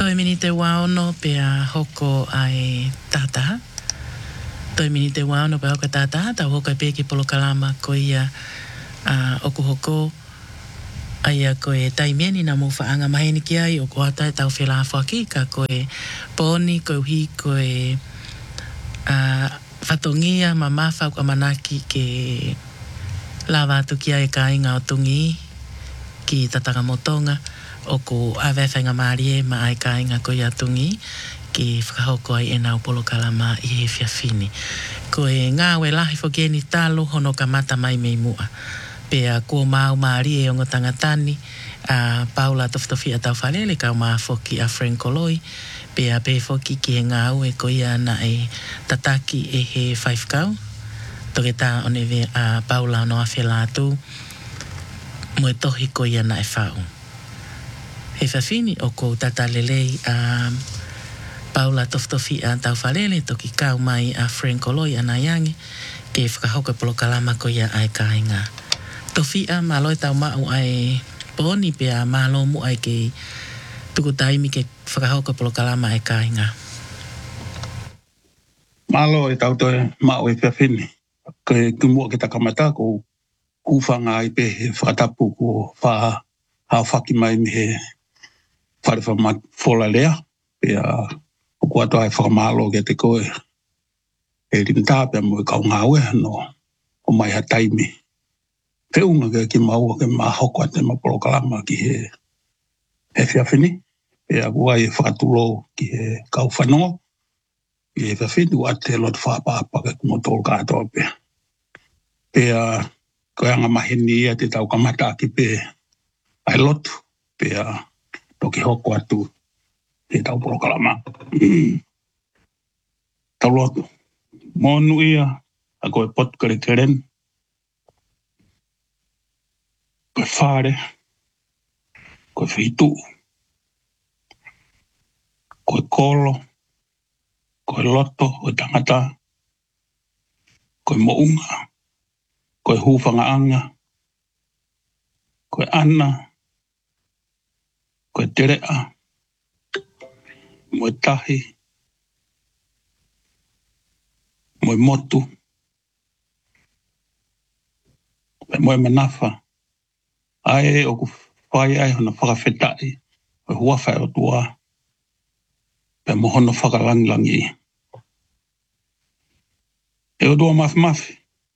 Toi mini te waono pea hoko ai tata. Toi mini te waono pea hoko tata. Tau hoko e peki polo kalama ko ia oku hoko. Aia ko e taimieni na mo whaanga maheni ki ai o ko ata e tau whila whaki ka ko e poni ko uhi ko e whatongia ma mawhau ka manaki ke lawa atu ki ai ka inga o tungi ki tataka motonga o ko awewhenga maarie ma ai ka inga ko ia tungi ki whakahoko ai e nau polo kalama i he whiawhini. Ko e ngāwe lahi whokeni talo hono ka mata mai mei mua. Pea ko mau maari e ongo tangatani Paula toftofi a tau whalele ka maa whoki a Frankoloi. Pea pe whoki ki he ngāu e ko ia na e tataki e he whaifkau. Toke tā onewe Paula no a whela atu. Moe tohi ko ia na e whau. He whawhini o ko tata lelei Paula toftofi a tau whalele toki kau mai a Frankoloi a Naiangi. Ke whakahoka polo kalama ko ia ai ka inga. Tofia maloi tau mau ai poni pea malo mu ai ke tuku taimi ke whakahoka polo kalama ai ka inga. Malo e tau toi mau e whiawhini. Ke kumua ke takamata ko kuwhanga ai pe he whakatapu ko wha hao whaki mai mi he wharewha mat whola lea. Pea o kua toa e whakamalo ke te koe. E rimta pea mo e kau ngāwe no o mai ha taimi. Peunga ke ki maua ke mahoko te mapolo kalama ki he whiawhini. Pea kua e whakatulo ki he kau whanongo. Ki he whiawhini ua te lot whapapa ke kumotolo katoa pea. Pea koe anga mahini ia te tau kamata ki pe ai lotu. Pea toki hoko atu he tau polo kalama. Tau lotu. Monu ia a koe pot kere keren. Koe whare, koe whitu, koe kolo, koe loto, koe tangata, koe mounga, koe hūwhanga anga, koe ana, koe terea, moe tahi, moe motu, moe manafa. Ai o ku whai ai hona whakawhetai, koe huawhai o tua, pe mohono whakalangilangi. E o tua mafi.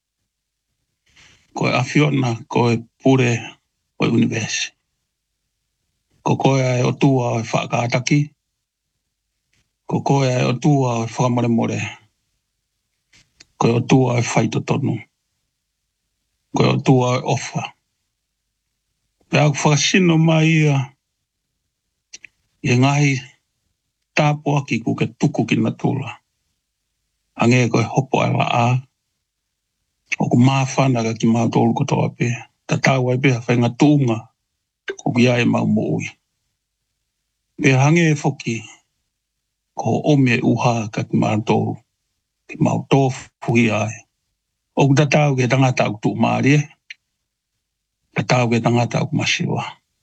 Koe awhiona, koe pure, koe univesi. Ko koe ai o tua o whakaataki. Ko koe ai o tua o whakamore. Koe o tua o whaitotonu. Koe o tua o ofa. Pea aku whakasino mai ia i ngai tāpua ki kuke tuku ki na tula. Ange koe hopo ai la a. O ku mawhana ka ki mau tolu kotoa pe. Ta tau ai pe hawhainga tuunga. O ki ai mau moui. Pe hange e whoki. Ko ome uha ka ki mau tolu. Ki mau tofu hi ai. O ku ta tau ke tangata au tu maari e. Ta tau ke tangata au masiwa.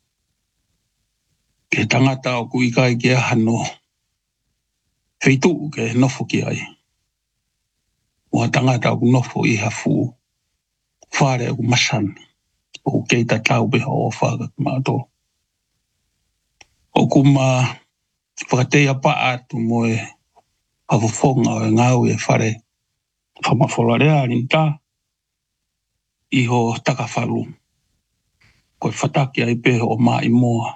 Ke tangata au ku ikai ke hano. Heitu ke nofo ki ai. Ua tangata au nofo i hafu. Whare au masani. O kei ta tau beha o whaga ki mātou. O kuma whakateia pa atu mo e hawufonga o e ngau e whare. Whamawholarea rinta. Iho takawhalu. Koe whataki ai peho o mai moa.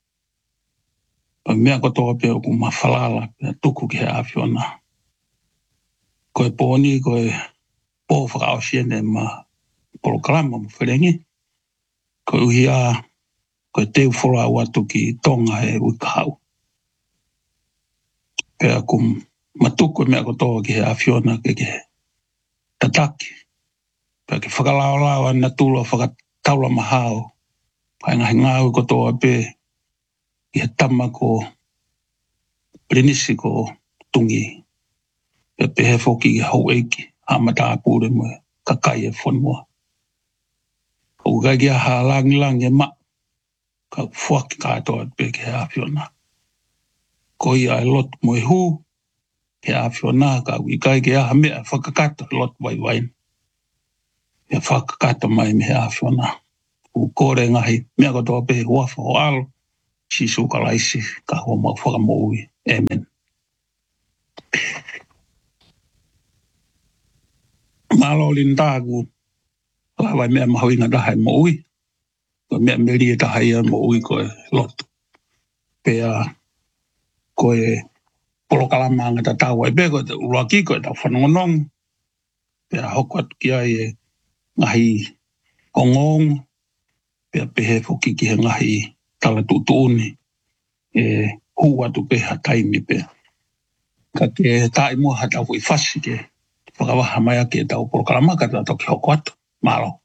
Pa mea kotoa peho kuma whalala. Pea tuku ki he awhiona. Koe pōni, koe pō whakaosiene ma polo kalama mo wherengi. Koe uhia, koe teu whola watu ki tonga e wikahau. Pea kum matuku mea kotoa ki he awhiona ke tataki. Pea ki whakalao na tula whakataula mahao. Pai ngahi ngāu kotoa pe i he tama ko prinisi ko tungi. Pea pehe whoki i hau eiki. Hamata apure mo kakai e whanua. O kai kia ha langi e ma. Ka whaki katoa pe ke hea whiona. ko ia e lot mo e hu, he a whiona ka ui kai ke aha mea whakakata lot wai wain. He whakakata mai me he a whiona. U kore ngahi mea katoa pe huafa o alo, si suka laisi ka hua mau whakamoui. Amen. Malo lin tāgu, lawai mea mahoinga tahai moui. Ko mea meri e tahai a moui ko e lot. Pea ko e polokalamanga ta tau ai pe ko te uruaki ko e tau whanongonong. Pea hoko atu ki ai e ngahi kongong. Pea pehe whoki ki he ngahi tala tutuuni. E hu atu pe ha taimi pe. Ka ke tai mua ha tau hui whasi ke whakawaha mai ake tau polokalamanga ta tau ki hoko atu. Malo.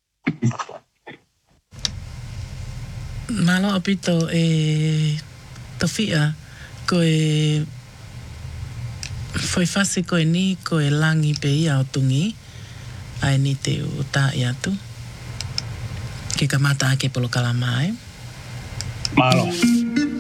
Malo apito e tawhia ko e foi fase ko e ni ko e langi pe ia o tungi ai ni te o tā i atu ke kamata ake polokalama ai. Malo.